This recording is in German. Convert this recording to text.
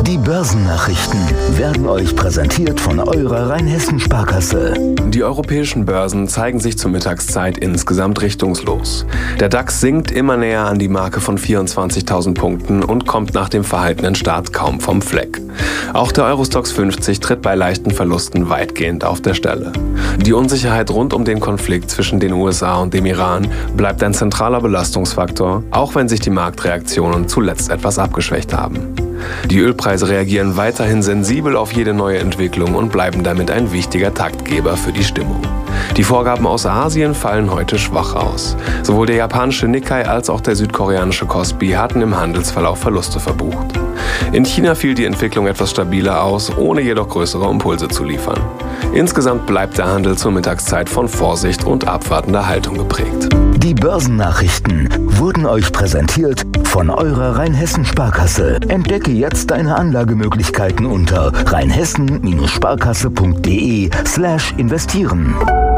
Die Börsennachrichten werden euch präsentiert von eurer Rheinhessen-Sparkasse. Die europäischen Börsen zeigen sich zur Mittagszeit insgesamt richtungslos. Der DAX sinkt immer näher an die Marke von 24.000 Punkten und kommt nach dem verhaltenen Start kaum vom Fleck. Auch der Eurostoxx 50 tritt bei leichten Verlusten weitgehend auf der Stelle. Die Unsicherheit rund um den Konflikt zwischen den USA und dem Iran bleibt ein zentraler Belastungsfaktor, auch wenn sich die Marktreaktionen zuletzt etwas abgeschwächt haben. Die Ölpreise reagieren weiterhin sensibel auf jede neue Entwicklung und bleiben damit ein wichtiger Taktgeber für die Stimmung. Die Vorgaben aus Asien fallen heute schwach aus. Sowohl der japanische Nikkei als auch der südkoreanische Kospi hatten im Handelsverlauf Verluste verbucht. In China fiel die Entwicklung etwas stabiler aus, ohne jedoch größere Impulse zu liefern. Insgesamt bleibt der Handel zur Mittagszeit von Vorsicht und abwartender Haltung geprägt. Die Börsennachrichten wurden euch präsentiert von eurer Rheinhessen-Sparkasse. Entdecke jetzt deine Anlagemöglichkeiten unter rheinhessen-sparkasse.de/investieren.